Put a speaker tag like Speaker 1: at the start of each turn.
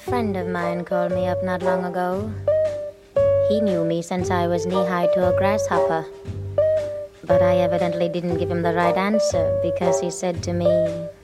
Speaker 1: friend of mine called me up not long ago. He knew me since I was knee-high to a grasshopper. But I evidently didn't give him the right answer because he said to me,